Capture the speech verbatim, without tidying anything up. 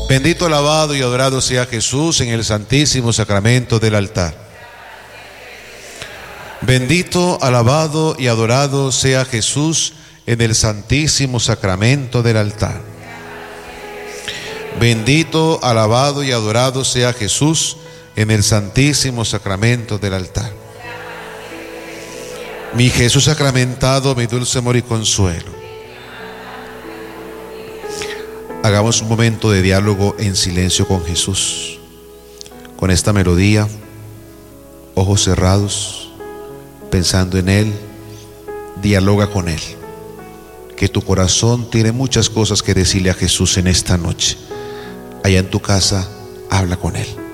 Bendito, alabado y adorado sea Jesús en el santísimo sacramento del altar. Bendito, alabado y adorado sea Jesús en el santísimo sacramento del altar. Bendito, alabado y adorado sea Jesús en el santísimo sacramento del altar. Mi Jesús sacramentado, mi dulce amor y consuelo. Hagamos un momento de diálogo en silencio con Jesús. Con esta melodía, ojos cerrados, pensando en Él, dialoga con Él. Que tu corazón tiene muchas cosas que decirle a Jesús en esta noche. Allá en tu casa, habla con Él.